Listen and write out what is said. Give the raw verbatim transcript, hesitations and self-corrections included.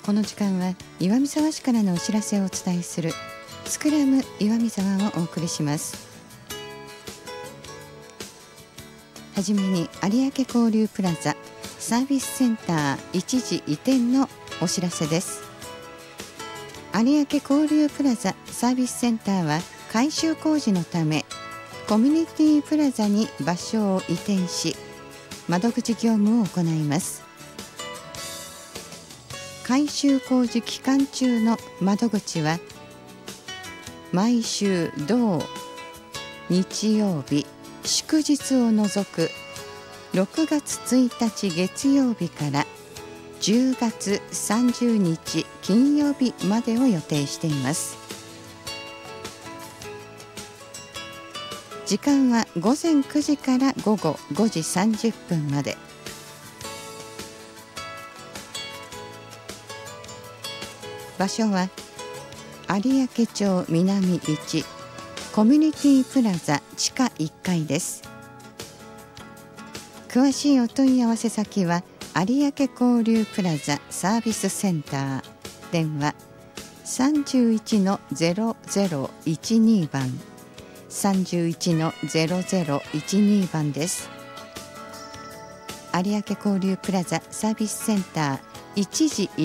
この時間は岩見沢市からのお知らせをお伝えするスクラム岩見沢をお送りします。はじめに有明交流プラザサービスセンター一時移転のお知らせです。有明交流プラザサービスセンターは改修工事のためコミュニティプラザに場所を移転し、窓口業務を行います。改修工事期間中の窓口は毎週土日曜日祝日を除くろくがつついたち月曜日からじゅうがつさんじゅうにち金曜日までを予定しています。時間はごぜんくじからごごごじさんじゅっぷんまで。場所は有明町南いちコミュニティプラザ地下いっかいです。詳しいお問い合わせ先は有明交流プラザサービスセンター、電話 さんじゅういちのゼロゼロいちに 番 さんじゅういちのゼロゼロいちに 番です。有明交流プラザサービスセンター一時